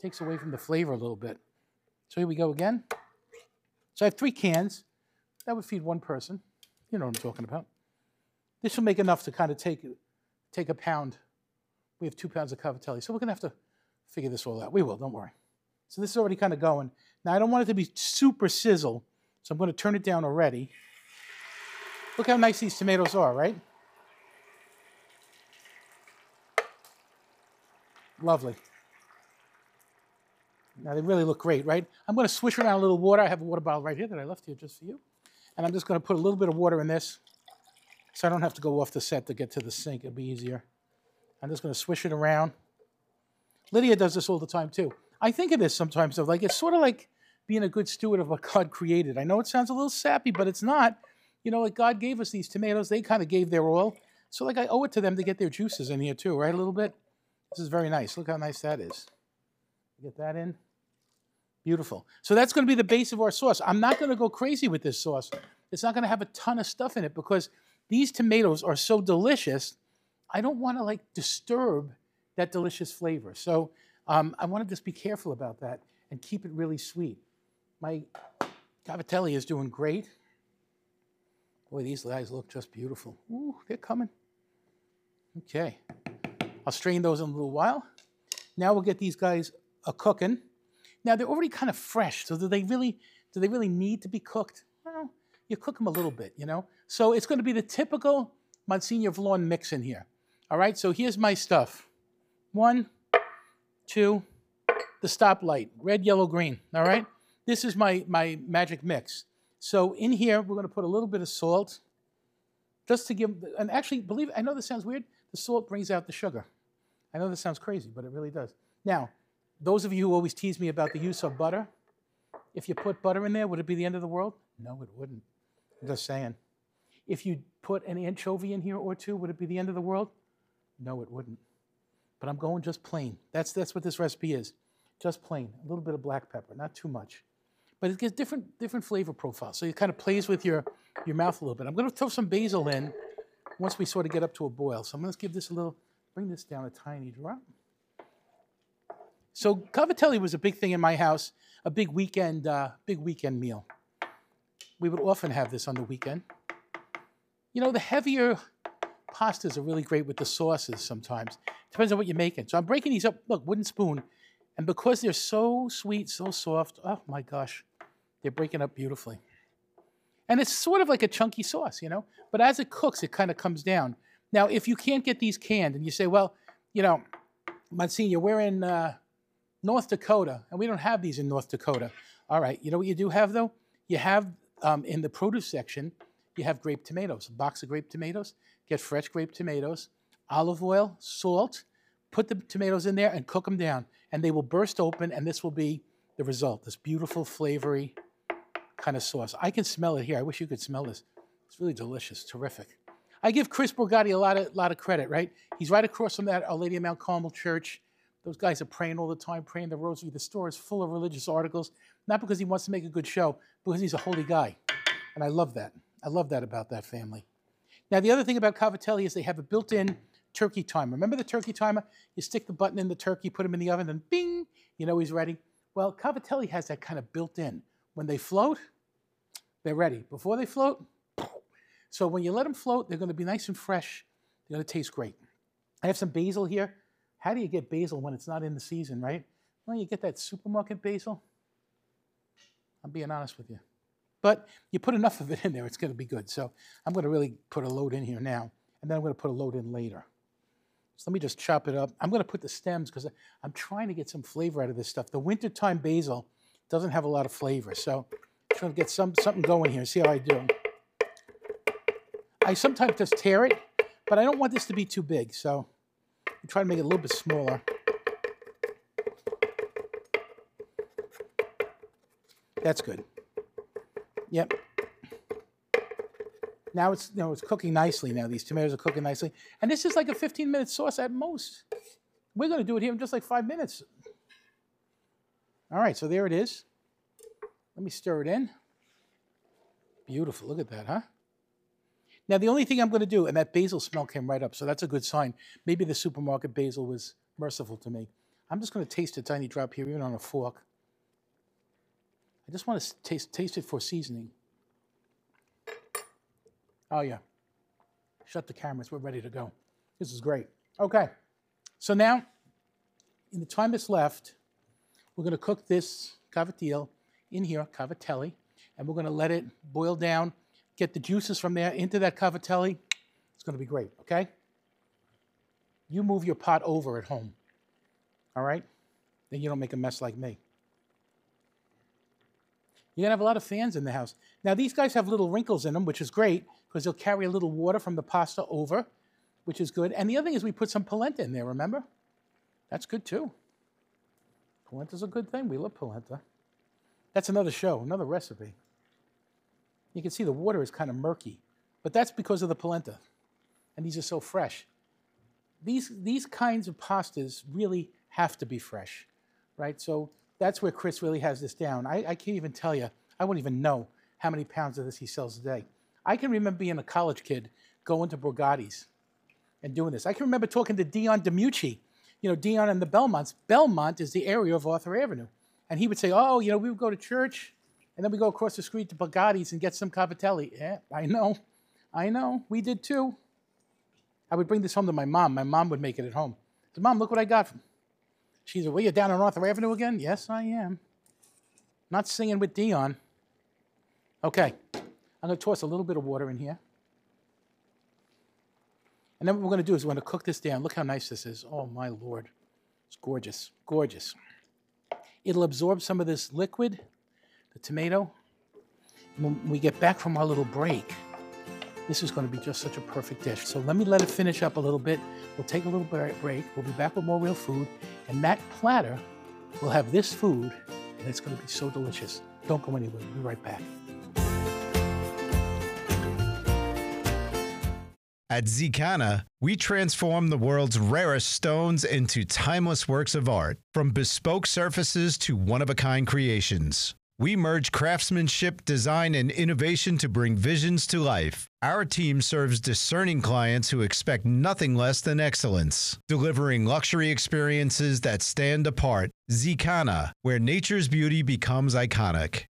Takes away from the flavor a little bit. So here we go again. So I have 3 cans. That would feed 1 person. You know what I'm talking about. This will make enough to kind of take a pound. We have 2 pounds of cavatelli. So we're going to have to figure this all out. We will, don't worry. So this is already kind of going. Now I don't want it to be super sizzle, so I'm going to turn it down already. Look how nice these tomatoes are, right? Lovely. Now they really look great, right? I'm going to swish around a little water. I have a water bottle right here that I left here just for you. And I'm just going to put a little bit of water in this so I don't have to go off the set to get to the sink. It'll be easier. I'm just going to swish it around. Lydia does this all the time too. I think of this sometimes, though, like it's sort of like being a good steward of what God created. I know it sounds a little sappy, but it's not. You know, like God gave us these tomatoes. They kind of gave their all. So like I owe it to them to get their juices in here too, right? A little bit. This is very nice. Look how nice that is. Get that in. Beautiful. So that's going to be the base of our sauce. I'm not going to go crazy with this sauce. It's not going to have a ton of stuff in it because these tomatoes are so delicious. I don't want to like disturb that delicious flavor. So I want to just be careful about that and keep it really sweet. My cavatelli is doing great. Boy, these guys look just beautiful. Ooh, they're coming. Okay. I'll strain those in a little while. Now we'll get these guys cooking. Now they're already kind of fresh, so do they really need to be cooked? Well, you cook them a little bit, you know? So it's going to be the typical Monsignor Vlaun mix in here. All right, so here's my stuff. 1, 2, the stoplight, red, yellow, green, all right? This is my magic mix. So in here, we're going to put a little bit of salt, just to give, and actually, I know this sounds weird, the salt brings out the sugar. I know this sounds crazy, but it really does. Now, those of you who always tease me about the use of butter, if you put butter in there, would it be the end of the world? No, it wouldn't. I'm just saying. If you put an anchovy in here or 2, would it be the end of the world? No, it wouldn't. But I'm going just plain. That's what this recipe is. Just plain. A little bit of black pepper, not too much. But it gives different flavor profiles. So it kind of plays with your mouth a little bit. I'm going to throw some basil in once we sort of get up to a boil. So I'm going to give this a little, bring this down a tiny drop. So cavatelli was a big thing in my house, a big weekend meal. We would often have this on the weekend. You know, the heavier pastas are really great with the sauces sometimes. Depends on what you're making. So I'm breaking these up, look, wooden spoon. And because they're so sweet, so soft, oh my gosh, they're breaking up beautifully. And it's sort of like a chunky sauce, you know? But as it cooks, it kind of comes down. Now, if you can't get these canned and you say, well, you know, Monsignor, we're in North Dakota, and we don't have these in North Dakota. All right, you know what you do have, though? You have, in the produce section, you have grape tomatoes, a box of grape tomatoes. Get fresh grape tomatoes, olive oil, salt, put the tomatoes in there and cook them down. And they will burst open, and this will be the result, this beautiful, flavory kind of sauce. I can smell it here. I wish you could smell this. It's really delicious, terrific. I give Chris Borgatti a lot of credit, right? He's right across from that Our Lady of Mount Carmel church. Those guys are praying all the time, praying the rosary. The store is full of religious articles, not because he wants to make a good show, because he's a holy guy. And I love that. I love that about that family. Now, the other thing about cavatelli is they have a built-in turkey timer. Remember the turkey timer? You stick the button in the turkey, put him in the oven, and bing, you know he's ready. Well, cavatelli has that kind of built-in. When they float, they're ready. Before they float, so when you let them float, they're going to be nice and fresh. They're going to taste great. I have some basil here. How do you get basil when it's not in the season, right? Well, you get that supermarket basil. I'm being honest with you. But you put enough of it in there, it's going to be good. So I'm going to really put a load in here now, and then I'm going to put a load in later. So let me just chop it up. I'm going to put the stems because I'm trying to get some flavor out of this stuff. The wintertime basil doesn't have a lot of flavor, so I'm trying to get something going here. See how I do. I sometimes just tear it, but I don't want this to be too big, so I'm trying to make it a little bit smaller. That's good. Yep. Now it's cooking nicely now. These tomatoes are cooking nicely. And this is like a 15-minute sauce at most. We're going to do it here in just like 5 minutes. All right, so there it is. Let me stir it in. Beautiful. Look at that, huh? Now, the only thing I'm going to do, and that basil smell came right up, so that's a good sign. Maybe the supermarket basil was merciful to me. I'm just going to taste a tiny drop here, even on a fork. I just want to taste it for seasoning. Oh, yeah. Shut the cameras. We're ready to go. This is great. Okay. So now, in the time that's left, we're going to cook this cavatelli in here, cavatelli, and we're going to let it boil down, get the juices from there into that cavatelli. It's going to be great, okay? You move your pot over at home, all right? Then you don't make a mess like me. You're going to have a lot of fans in the house. Now, these guys have little wrinkles in them, which is great, because they'll carry a little water from the pasta over, which is good. And the other thing is we put some polenta in there, remember? That's good, too. Polenta's a good thing. We love polenta. That's another show, another recipe. You can see the water is kind of murky, but that's because of the polenta. And these are so fresh. These kinds of pastas really have to be fresh, right? So that's where Chris really has this down. I can't even tell you. I wouldn't even know how many pounds of this he sells a day. I can remember being a college kid going to Borgatti's and doing this. I can remember talking to Dion DiMucci, you know, Dion and the Belmonts. Belmont is the area of Arthur Avenue. And he would say, oh, you know, we would go to church, and then we go across the street to Borgatti's and get some cavatelli. Yeah, I know. We did too. I would bring this home to my mom. My mom would make it at home. I said, Mom, look what I got. She said, well, you're down on Arthur Avenue again? Yes, I am. Not singing with Dion. Okay. I'm going to toss a little bit of water in here. And then what we're going to do is we're going to cook this down. Look how nice this is. Oh, my Lord. It's gorgeous. Gorgeous. It'll absorb some of this liquid, the tomato. When we get back from our little break, this is going to be just such a perfect dish. So let it finish up a little bit. We'll take a little break. We'll be back with more real food. And that platter will have this food, and it's going to be so delicious. Don't go anywhere. We'll be right back. At Zicana, we transform the world's rarest stones into timeless works of art, from bespoke surfaces to one-of-a-kind creations. We merge craftsmanship, design, and innovation to bring visions to life. Our team serves discerning clients who expect nothing less than excellence, delivering luxury experiences that stand apart. Zicana, where nature's beauty becomes iconic.